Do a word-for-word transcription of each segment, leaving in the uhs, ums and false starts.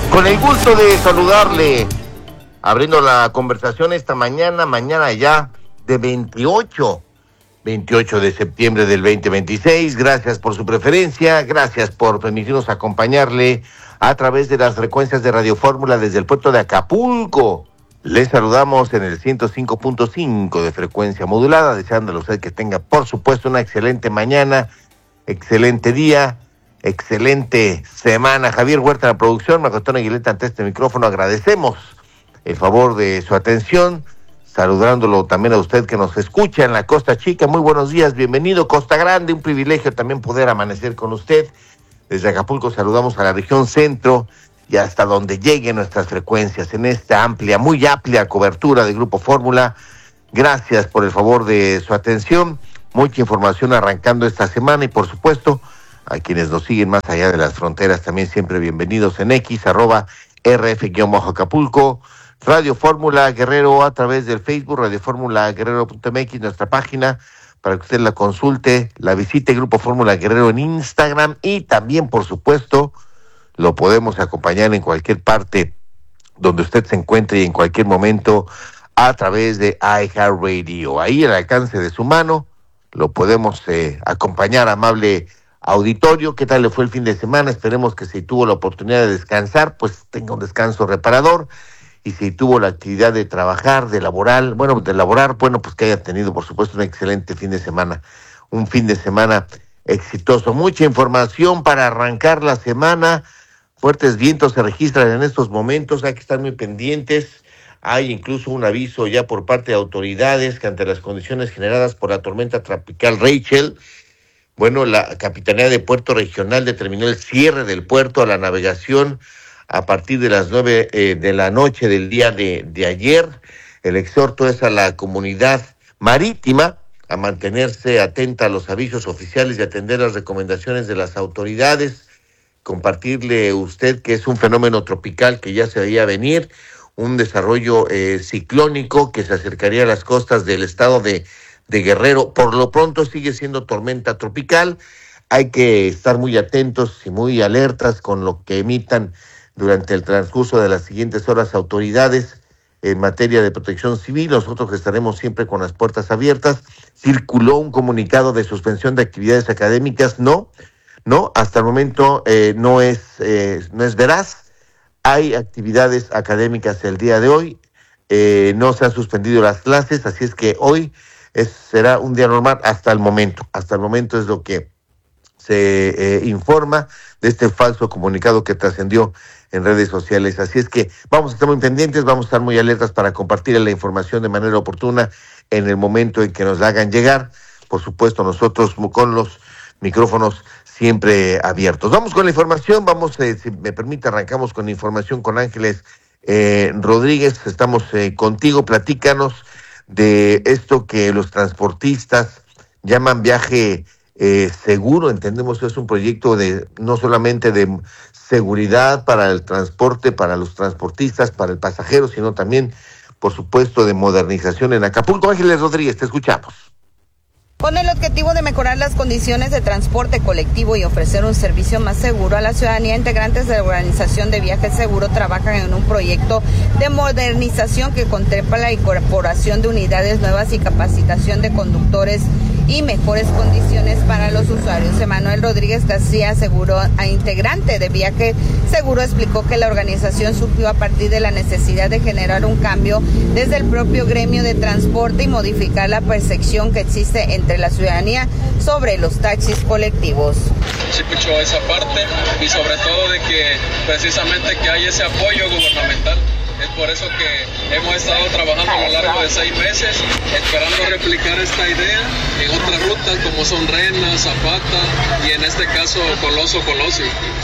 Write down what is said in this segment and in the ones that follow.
Con el gusto de saludarle, abriendo la conversación esta mañana, mañana ya de veintiocho, veintiocho de septiembre del veinte veintiséis. Gracias por su preferencia, gracias por permitirnos acompañarle a través de las frecuencias de Radio Fórmula desde el puerto de Acapulco. Les saludamos en el ciento cinco punto cinco de frecuencia modulada, deseándole a usted que tenga, por supuesto, una excelente mañana, excelente día, excelente semana. Javier Huerta en la producción, Marco Antonio Aguileta ante este micrófono. Agradecemos el favor de su atención, saludándolo también a usted que nos escucha en la Costa Chica. Muy buenos días, bienvenido Costa Grande, un privilegio también poder amanecer con usted. Desde Acapulco saludamos a la región centro y hasta donde lleguen nuestras frecuencias en esta amplia, muy amplia cobertura de Grupo Fórmula. Gracias por el favor de su atención. Mucha información arrancando esta semana y por supuesto a quienes nos siguen más allá de las fronteras, también siempre bienvenidos en X, arroba R F-Acapulco, Radio Fórmula Guerrero a través del Facebook, Radio Fórmula Guerrero punto M X, nuestra página, para que usted la consulte, la visite, Grupo Fórmula Guerrero en Instagram, y también, por supuesto, lo podemos acompañar en cualquier parte donde usted se encuentre y en cualquier momento a través de iHeartRadio. Ahí al alcance de su mano, lo podemos eh, acompañar, amable auditorio. ¿Qué tal le fue el fin de semana? Esperemos que si tuvo la oportunidad de descansar, pues tenga un descanso reparador, y si tuvo la actividad de trabajar, de laborar, bueno, de laborar, bueno, pues que haya tenido, por supuesto, un excelente fin de semana, un fin de semana exitoso. Mucha información para arrancar la semana. Fuertes vientos se registran en estos momentos, hay que estar muy pendientes. Hay incluso un aviso ya por parte de autoridades que ante las condiciones generadas por la tormenta tropical Rachel, bueno, la Capitanía de Puerto Regional determinó el cierre del puerto a la navegación a partir de las nueve eh, de la noche del día de, de ayer. El exhorto es a la comunidad marítima a mantenerse atenta a los avisos oficiales y atender las recomendaciones de las autoridades. Compartirle usted que es un fenómeno tropical que ya se veía venir, un desarrollo eh, ciclónico que se acercaría a las costas del estado de de Guerrero. Por lo pronto sigue siendo tormenta tropical. Hay que estar muy atentos y muy alertas con lo que emitan durante el transcurso de las siguientes horas autoridades en materia de protección civil. Nosotros estaremos siempre con las puertas abiertas. Circuló un comunicado de suspensión de actividades académicas. No, no, hasta el momento eh, no es, eh, no es veraz. Hay actividades académicas el día de hoy. Eh, no se han suspendido las clases, así es que hoy Es, será un día normal hasta el momento. Hasta el momento es lo que se eh, informa de este falso comunicado que trascendió en redes sociales. Así es que vamos a estar muy pendientes, vamos a estar muy alertas para compartir la información de manera oportuna en el momento en que nos la hagan llegar. Por supuesto, nosotros con los micrófonos siempre abiertos. Vamos con la información, vamos, eh, si me permite, arrancamos con la información con Ángeles eh, Rodríguez. Estamos eh, contigo, platícanos de esto que los transportistas llaman viaje eh, seguro. Entendemos que es un proyecto de no solamente de seguridad para el transporte, para los transportistas, para el pasajero, sino también, por supuesto, de modernización en Acapulco. Ángeles Rodríguez, te escuchamos. Con el objetivo de mejorar las condiciones de transporte colectivo y ofrecer un servicio más seguro a la ciudadanía, integrantes de la Organización de Viajes Seguro trabajan en un proyecto de modernización que contempla la incorporación de unidades nuevas y capacitación de conductores y mejores condiciones para los usuarios. Emanuel Rodríguez García, seguro a integrante de Viaje Seguro, explicó que la organización surgió a partir de la necesidad de generar un cambio desde el propio gremio de transporte y modificar la percepción que existe entre la ciudadanía sobre los taxis colectivos. Sí, escuchó esa parte y sobre todo de que precisamente que hay ese apoyo gubernamental. Es por eso que hemos estado trabajando a lo largo de seis meses, esperando replicar esta idea en otras rutas como son Rena, Zapata y en este caso Coloso, Colosio.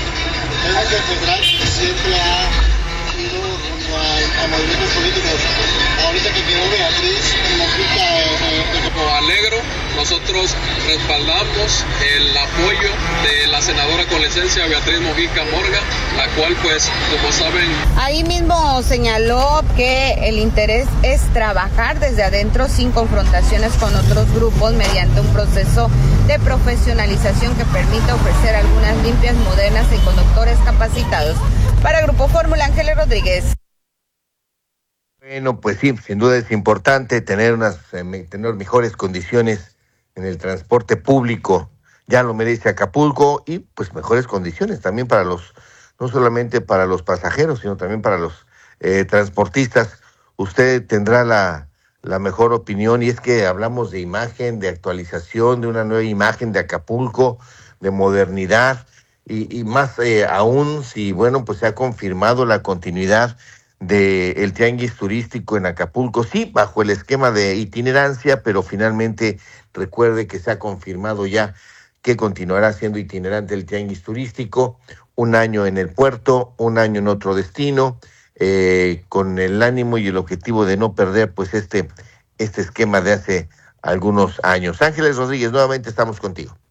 Es que el Federal siempre ha ido a, a movimientos políticos. Ahorita que quedó Beatriz Mojica eh, eh, como Alegro, nosotros respaldamos el apoyo de la senadora con licencia Beatriz Mojica Morga, la cual pues, como saben... Ahí mismo señaló que el interés es trabajar desde adentro sin confrontaciones con otros grupos mediante un proceso de profesionalización que permita ofrecer algunas limpias, modernas y conductores capacitados Para Grupo Fórmula, Ángeles Rodríguez. Bueno, pues sí, sin duda es importante tener unas eh, tener mejores condiciones en el transporte público. Ya lo merece Acapulco, y pues mejores condiciones también para los, no solamente para los pasajeros, sino también para los eh, transportistas. Usted tendrá la, la mejor opinión, y es que hablamos de imagen, de actualización, de una nueva imagen de Acapulco, de modernidad, y, y más eh, aún si, bueno, pues se ha confirmado la continuidad del tianguis turístico en Acapulco, sí, bajo el esquema de itinerancia, pero finalmente recuerde que se ha confirmado ya que continuará siendo itinerante el tianguis turístico, un año en el puerto, un año en otro destino, eh, con el ánimo y el objetivo de no perder pues este, este esquema de hace algunos años. Ángeles Rodríguez, nuevamente estamos contigo.